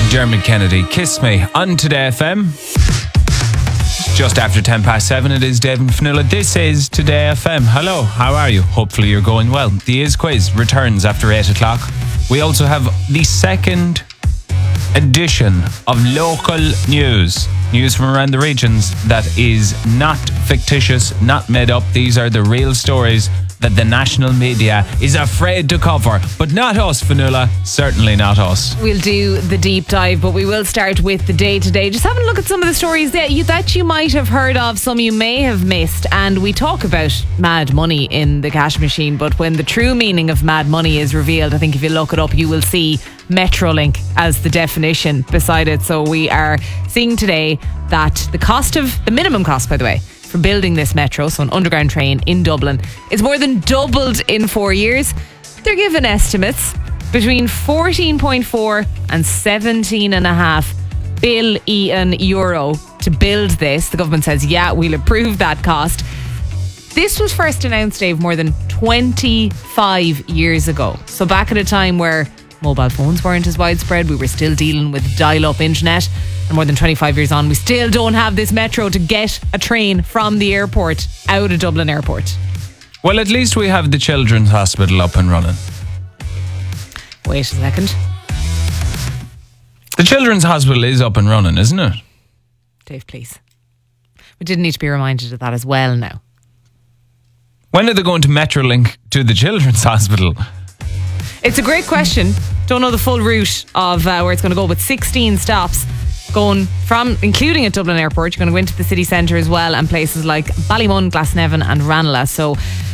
Dermot Kennedy, Kiss Me, on Today FM. Just after 7:10, it is Dave and Fionnuala. This is Today FM. Hello, how are you? Hopefully you're going well. The Is Quiz returns after 8 o'clock. We also have the second edition of local news from around the regions that is not fictitious, not made up. These are the real stories that the national media is afraid to cover. But not us, Fionnuala. Certainly not us. We'll do the deep dive, but we will start with the day-to-day. Just having a look at some of the stories that you might have heard of, some you may have missed. And we talk about mad money in the cash machine, but when the true meaning of mad money is revealed, I think if you look it up, you will see Metrolink as the definition beside it. So we are seeing today that the minimum cost, by the way, for building this metro, so an underground train in Dublin, is more than doubled in 4 years. They're given estimates between 14.4 and 17.5 billion euro to build this. The government says, yeah, we'll approve that cost. This was first announced, Dave, more than 25 years ago. So back at a time where mobile phones weren't as widespread, we were still dealing with dial-up internet. And more than 25 years on, we still don't have this metro to get a train from the airport out of Dublin Airport. Well, at least we have the Children's Hospital up and running. Wait a second. The Children's Hospital is up and running, isn't it? Dave, please. We did need to be reminded of that as well now. When are they going to Metrolink to the Children's Hospital? It's a great question. Don't know the full route of where it's going to go, but 16 stops going from, including at Dublin Airport. You're going to go into the city centre as well, and places like Ballymun, Glasnevin and Ranelagh. So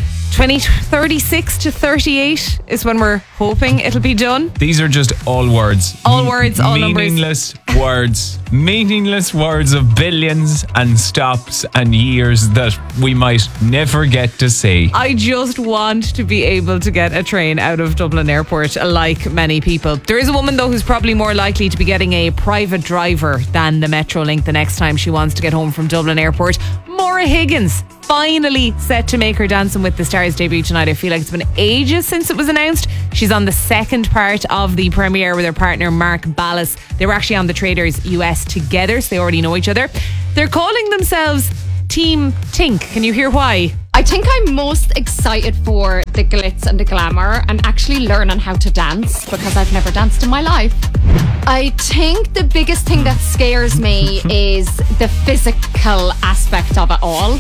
2036 to 38 is when we're hoping it'll be done. These are just all words. All words, all meaningless words. Meaningless words of billions and stops and years that we might never get to see. I just want to be able to get a train out of Dublin Airport, like many people. There is a woman, though, who's probably more likely to be getting a private driver than the Metrolink the next time she wants to get home from Dublin Airport. Maura Higgins, finally set to make her Dancing with the Stars debut tonight. I feel like it's been ages since it was announced. She's on the second part of the premiere with her partner Mark Ballas. They were actually on the Traders US together, so they already know each other. They're calling themselves Team Tink. Can you hear why? I think I'm most excited for the glitz and the glamour and actually learning how to dance, because I've never danced in my life. I think the biggest thing that scares me is the physical aspect of it all.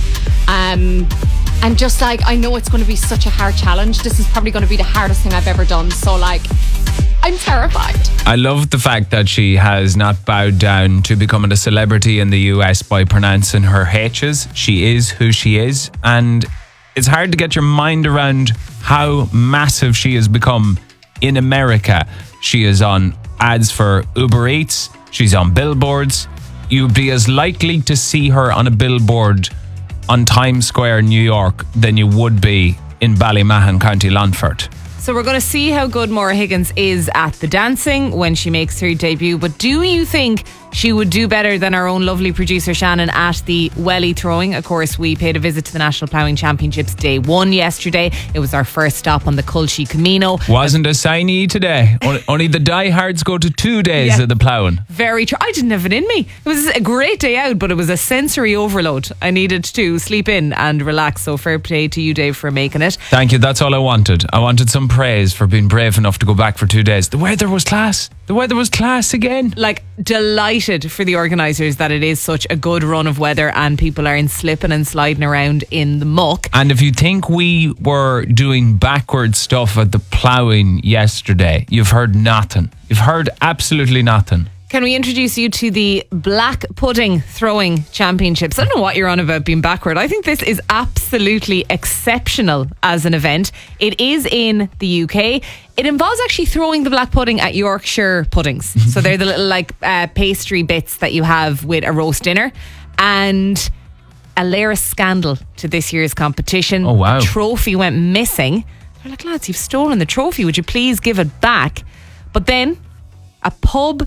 And just like, I know it's going to be such a hard challenge. This is probably going to be the hardest thing I've ever done. So like, I'm terrified. I love the fact that she has not bowed down to becoming a celebrity in the US by pronouncing her H's. She is who she is. And it's hard to get your mind around how massive she has become in America. She is on ads for Uber Eats. She's on billboards. You'd be as likely to see her on a billboard on Times Square, New York, than you would be in Ballymahon, County Longford. So we're going to see how good Maura Higgins is at the dancing when she makes her debut. But do you think she would do better than our own lovely producer Shannon at the welly throwing? Of course, we paid a visit to the National Ploughing Championships Day 1 yesterday. It was our first stop on the Culchie Camino. Wasn't a signee today. Only the diehards go to 2 days of the ploughing. Very true. I didn't have it in me. It was a great day out, but it was a sensory overload. I needed to sleep in and relax. So fair play to you, Dave, for making it. Thank you. That's all I wanted. I wanted some praise for being brave enough to go back for 2 days. The weather was class. The weather was class again. Like, delighted for the organisers that it is such a good run of weather and people aren't slipping and sliding around in the muck. And if you think we were doing backward stuff at the ploughing yesterday, you've heard nothing. You've heard absolutely nothing. Can we introduce you to the Black Pudding Throwing Championships? I don't know what you're on about being backward. I think this is absolutely exceptional as an event. It is in the UK. It involves actually throwing the black pudding at Yorkshire puddings. So they're the little pastry bits that you have with a roast dinner. And a layer of scandal to this year's competition. Oh, wow. The trophy went missing. They're like, lads, you've stolen the trophy. Would you please give it back? But then a pub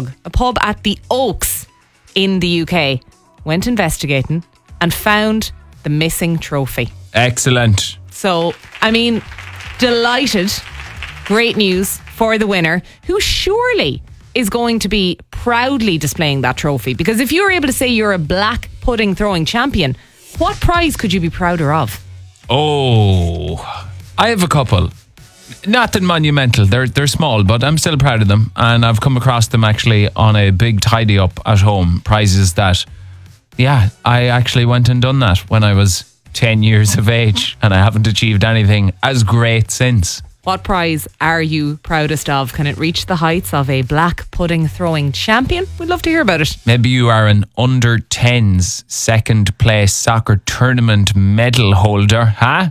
at the Oaks in the UK went investigating and found the missing trophy. Excellent. So, I mean, delighted. Great news for the winner, who surely is going to be proudly displaying that trophy? Because if you're able to say you're a black pudding throwing champion, what prize could you be prouder of? Oh, I have a couple. Nothing monumental. They're small, but I'm still proud of them. And I've come across them actually on a big tidy up at home. Prizes that, yeah, I actually went and done that when I was 10 years of age, and I haven't achieved anything as great since. What prize are you proudest of? Can it reach the heights of a black pudding throwing champion? We'd love to hear about it. Maybe you are an under 10s second place soccer tournament medal holder, huh?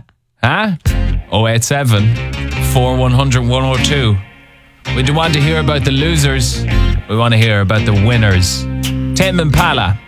087 4100 102. We don't want to hear about the losers. We want to hear about the winners. Tame Impala.